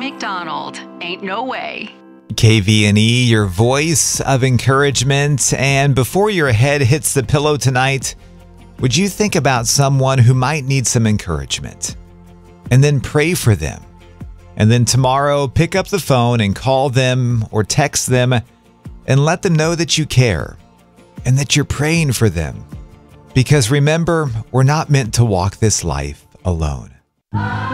McDonald. Ain't no way. KVNE, your voice of encouragement. And before your head hits the pillow tonight, would you think about someone who might need some encouragement? And then pray for them. And then tomorrow, pick up the phone and call them or text them and let them know that you care and that you're praying for them. Because remember, we're not meant to walk this life alone.